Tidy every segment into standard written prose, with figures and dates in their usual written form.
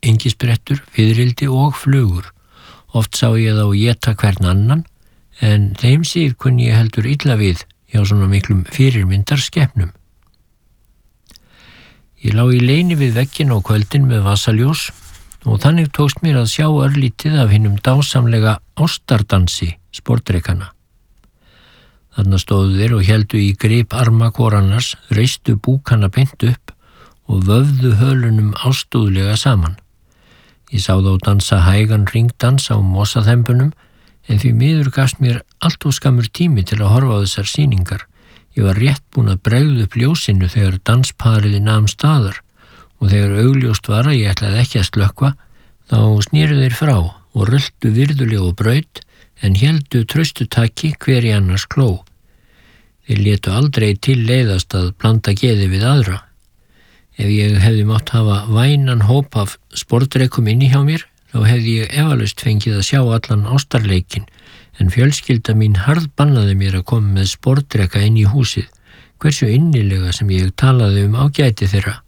engisprettur, fiðrildi og flugur. Oft sá ég þá éta hvern annan, en þeim sið kunni ég heldur illa við hjá svona miklum fyrirmyndar skepnum. Ég lá í leyni við vegginn á kvöldin með vasaljós og þannig tókst mér að sjá örlítið af hinum dásamlega ástardansi sportdrekana. Þarna stóðu þeir og héldu í grip arma hvor annars, reistu búkana beint upp og vöfðu hölunum ástúðlega saman. Ég sá þá dansa hægan ringdans á mosaþembunum, en því miður gafst mér allt of skammur tími til að horfa á þessar sýningar. Ég var rétt búin að bregða upp ljósinu þegar danspariði nam staðar og þegar augljóst var að ég ætlaði ekki að slökkva, þá snéru þeir frá og röltu virðulega og braut, en héldu traustutaki hver í annars kló. Þeir létu aldrei til leiðast að blanda geði við aðra. Ef ég hefði mátt hafa vænan hóp af sportdrekum inni hjá mér, þá hefði ég efalaust fengið að sjá allan ástarleikin, en fjölskylda mín harðbannaði mér að koma með sportdreka inn í húsið, hversu innilega sem ég talaði ágæti þeirra.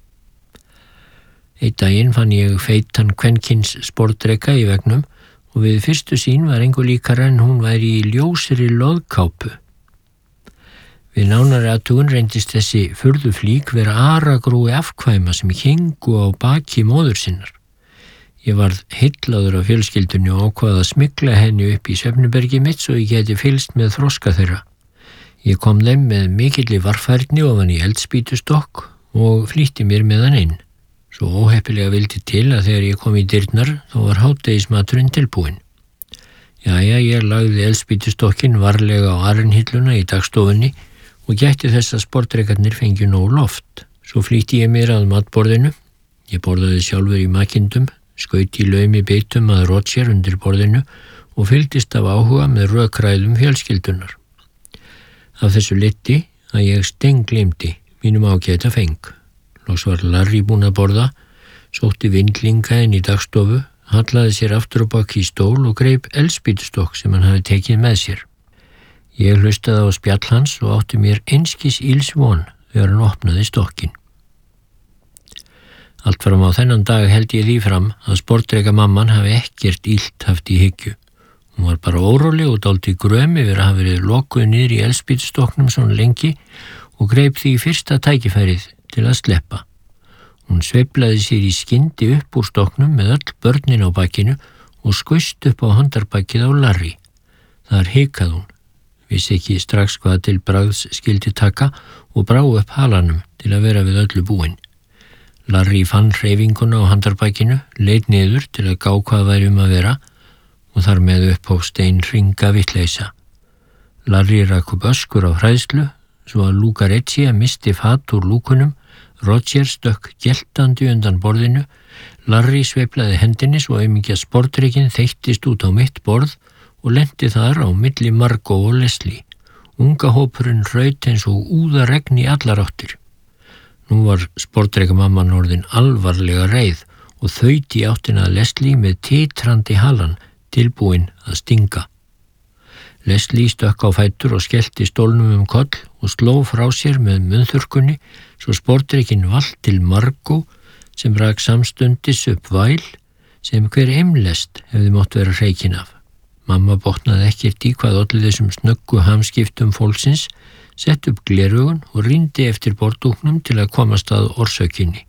Einn daginn fann ég feitan kvenkins sportdreka í vegnum og við fyrstu sýn var engu líkara en hún væri í ljósri loðkápu. Við nánari athugun reyndist þessi furðuflík vera aragrúi afkvæma sem héngu á baki móður sinnar. Ég varð heillaður af fjölskyldunni og ákvað að smygla henni upp í svefnherbergi mitt svo ég geti fylgst með þroska þeirra. Ég kom þeim með mikilli varfærni ofan í eldspýtustokk og flýtti mér með hann inn. Svo óheppilega vildi til að þegar ég kom í dyrnar þá var hádegismaturinn tilbúinn. Jæja, ég lagði eldspýtustokkin varlega á arinhilluna í dagstofunni og gætti þess að sportdrekarnir fengju nóg loft. Svo flýtti ég mér að matborðinu. Ég borðaði sjálfur í makindum, skaut í laumi bitum að Roger undir borðinu og fylgdist af áhuga með rökræðum fjölskyldunar. Af þessu leiddi að ég stenglimti mínum ágæta feng. Loks var Larry búinn að borða, sótti vindlinga inn í dagstofu, hallaði sér aftur á bak í stól og greip eldspýtustokk sem hann hafði tekið með sér. Ég hlustaði á spjall hans og átti mér einskis ills von þegar hann opnaði stokkinn. Allt fram á þennan dag held ég því fram að sportdreka mamman hafi ekkert illt haft í hyggju. Hún var bara óróleg og dálítið gröm yfir að hafa verið lokuð niður í eldspýtustokknum svona lengi og greip því fyrsta tækifærið til að sleppa. Hún sveiflaði sér í skyndi upp úr stokknum með öll börnin á bakinu og skaust upp á handarbakið á Larry. Þar hikaði hún, vissi ekki strax hvað til bragðs skildi taka og brá upp halanum til að vera við öllu búin. Larry fann hreyfinguna á handarbakinu, leit niður til að gá hvað væri að vera og þar með upphófst ein hringa vitleysa. Larry rak upp öskur á hræðslu, svo að Lucrezia misti fat úr lúkunum. Roger stökk geltandi undan borðinu, Larry sveiflaði hendinni svo aumingja sportdrekinn þeyttist út á mitt borð og lenti þar á milli Margot og Leslie. Unga hópurinn raut eins og úðaregn í allar áttir. Nú var sportdrekamamman orðin alvarlega reið og þaut í áttina að Leslie með titrandi halan tilbúin að stinga. Leslie stökk á fætur og skellti stólnum koll og sló frá sér með munnþurrkunni svo sportdrekinn valt til Margot sem rak samstundis upp væl sem hver eimlest hefði mátt vera hreikin af. Mamma botnaði ekkert í hvað olli þessum snöggu hamskiptum fólksins, sett upp gleraugun og rýndi eftir borðdúknum til að komast að orsökinni.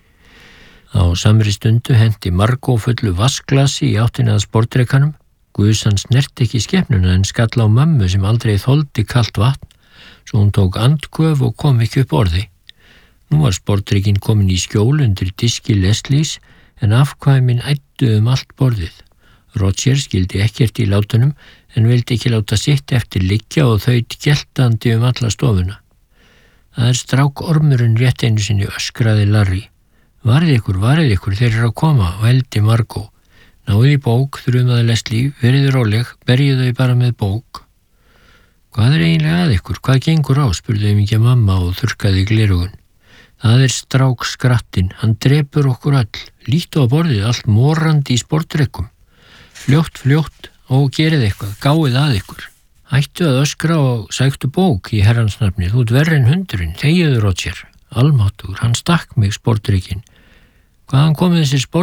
Á samri stundu henti Margot fullu vassglasi í áttina að sportdrekanum. Guðsan snert ekki skepnuna en skall á mömmu sem aldrei þoldi kalt vatn, svo hún tók andköf og kom ekki upp orði. Nú var sportdrekinn komin í skjól undir diski Leslies en afkvæmin æddu allt borðið. Roger skildi ekkert í látunum en vildi ekki láta sitt eftir liggja og þaut geltandi alla stofuna. Það strákormurinn rétt einu sinni, öskraði Larry. Varið ykkur, þeir eru að koma, vældi Margot. Náðu í bók, þrumaði Leslie, verið róleg, berjið þau bara með bók. Hvað eiginlega að ykkur? Hvað gengur á? Spurði aumingja mamma og þurrkaði gleraugun. Það strákskrattin, hann drepur okkur öll. Líttu á borðið, allt morandi í sportdrekum. Fljótt og gerið eitthvað, gáið að ykkur. Hættu að öskra og sæktu bók í herrans nafni, þú ert verri en hundurinn, þegiðu Roger. Almáttugur, hann stakk mig sportdrekinn. Hvaðan komið þessir